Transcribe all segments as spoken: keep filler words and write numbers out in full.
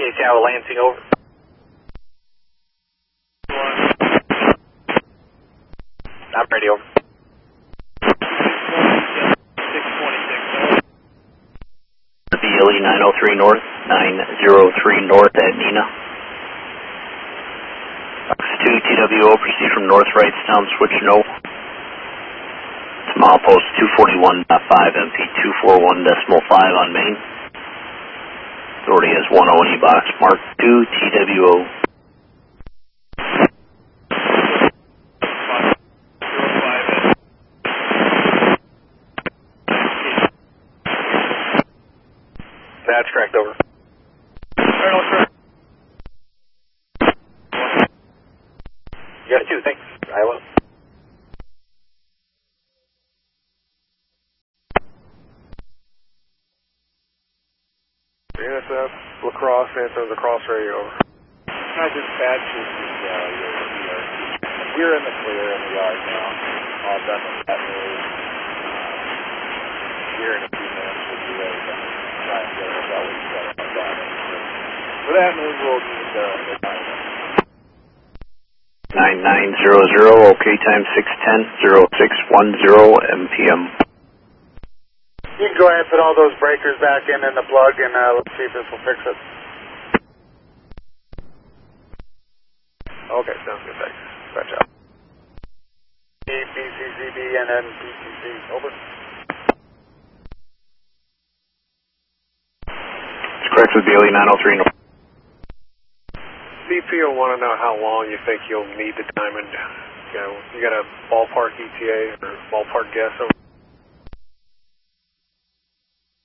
Seattle Lansing, over. I'm ready, over. B L E nine oh three North, nine oh three North at Nina. Fox two T W O, proceed from north right, sound switch no. It's milepost two forty-one point five, M P two forty-one point five on main. Authority has one oh E box, mark two T W O. That's correct, over. You got it too, thanks. Iowa. N S F, La Crosse, answer the cross radio, over. I dispatch is uh, you're, you're, you're in the clear in the yard now. All done with that move. Uh, here in a few minutes we'll be ready to try and get us out with each other like that. For that move we'll need uh, the time. nine nine zero zero, OK time six ten, zero six one zero M P M. You can go ahead and put all those breakers back in in the plug and uh, let's see if this will fix it. Okay, sounds good, thanks. Scratch out. B C C B and then P C C, over. It's correct with B L E nine oh three North. C P will want to know how long you think you'll need the diamond. You know, you got a ballpark E T A or ballpark guess over?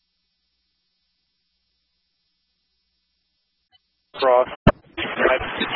Cross.